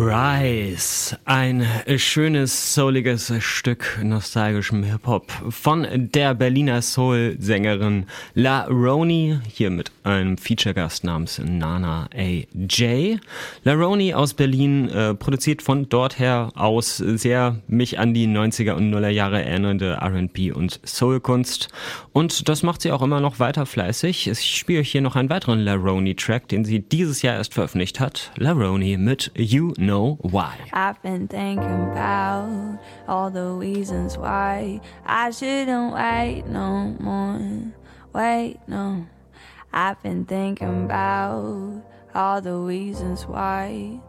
Rise, ein schönes, souliges Stück nostalgischem Hip-Hop von der Berliner Soul-Sängerin La Roni, hier mit einem Feature-Gast namens Nana A.J. La Roni aus Berlin produziert von dort her aus sehr mich an die 90er und 0er Jahre erinnernde R&B und Soul-Kunst und das macht sie auch immer noch weiter fleißig. Ich spiele euch hier noch einen weiteren La Roni-Track, den sie dieses Jahr erst veröffentlicht hat. La Roni mit You Know Why. I've been thinking about all the reasons why I shouldn't wait no more. Wait, no. I've been thinking about all the reasons why